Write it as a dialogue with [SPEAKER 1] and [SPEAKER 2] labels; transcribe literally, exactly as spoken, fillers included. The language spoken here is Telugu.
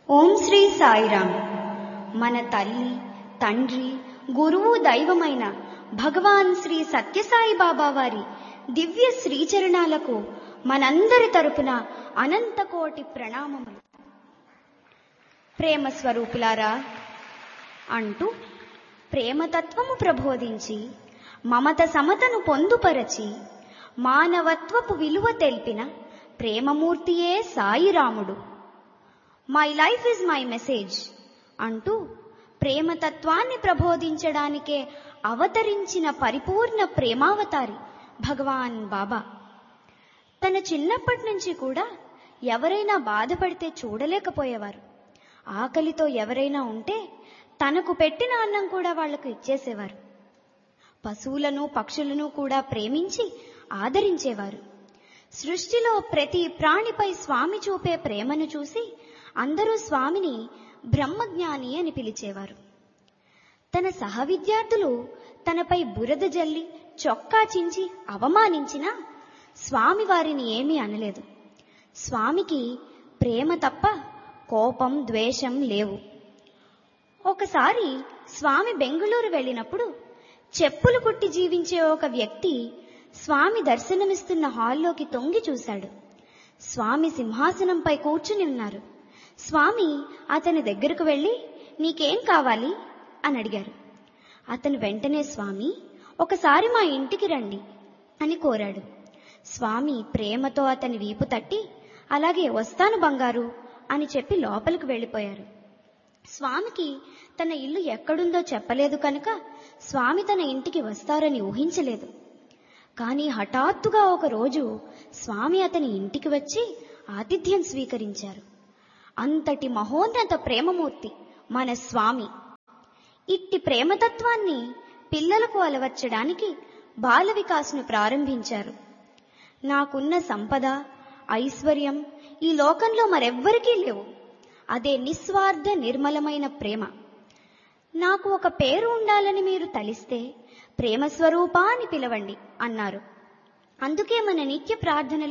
[SPEAKER 1] ఓం శ్రీ సాయిరామ్. మన తల్లి, తండ్రి, గురువు, దైవమైన భగవాన్ శ్రీ సత్యసాయి బాబా వారి దివ్య శ్రీచరణాలకు మనందరి తరపున అనంతకోటి ప్రణామములు. ప్రేమ స్వరూపులారా అంటూ ప్రేమతత్వము ప్రబోధించి మమత సమతను పొందుపరచి మానవత్వపు విలువ తెలిపిన ప్రేమమూర్తియే సాయిరాముడు. My life is my message అంటూ ప్రేమతత్వాన్ని ప్రబోధించడానికే అవతరించిన పరిపూర్ణ ప్రేమావతారి భగవాన్ బాబా. తన చిన్నప్పటి నుంచి కూడా ఎవరైనా బాధపడితే చూడలేకపోయేవారు. ఆకలితో ఎవరైనా ఉంటే తనకు పెట్టిన అన్నం కూడా వాళ్లకు ఇచ్చేసేవారు. పశువులను, పక్షులను కూడా ప్రేమించి ఆదరించేవారు. సృష్టిలో ప్రతి ప్రాణిపై స్వామి చూపే ప్రేమను చూసి అందరూ స్వామిని బ్రహ్మజ్ఞాని అని పిలిచేవారు. తన సహ విద్యార్థులు తనపై బురద జల్లి చొక్కా చించి అవమానించినా స్వామి వారిని ఏమీ అనలేదు. స్వామికి ప్రేమ తప్ప కోపం, ద్వేషం లేవు. ఒకసారి స్వామి బెంగుళూరు వెళ్ళినప్పుడు చెప్పులు కుట్టి జీవించే ఒక వ్యక్తి స్వామి దర్శనమిస్తున్న హాల్లోకి తొంగి చూశాడు. స్వామి సింహాసనంపై కూర్చుని ఉన్నారు. స్వామి అతని దగ్గరకు వెళ్లి, నీకేం కావాలి అని అడిగారు. అతను వెంటనే, స్వామి ఒకసారి మా ఇంటికి రండి అని కోరాడు. స్వామి ప్రేమతో అతని వీపు తట్టి, అలాగే వస్తాను బంగారు అని చెప్పి లోపలికి వెళ్లిపోయారు. స్వామికి తన ఇల్లు ఎక్కడుందో చెప్పలేదు కనుక స్వామి తన ఇంటికి వస్తారని ఊహించలేదు. కానీ హఠాత్తుగా ఒక రోజు స్వామి అతని ఇంటికి వచ్చి ఆతిథ్యం స్వీకరించారు. అంతటి మహోన్నత ప్రేమమూర్తి మన స్వామి. ఇట్టి ప్రేమతత్వాన్ని పిల్లలకు అలవర్చడానికి బాల వికాస్ను ప్రారంభించారు. నాకున్న సంపద, ఐశ్వర్యం ఈ లోకంలో మరెవ్వరికీ లేవు. అదే నిస్వార్థ నిర్మలమైన ప్రేమ. నాకు ఒక పేరు ఉండాలని మీరు తలిస్తే ప్రేమ స్వరూపా అని పిలవండి అన్నారు. అందుకే మన నిత్య ప్రార్థనలు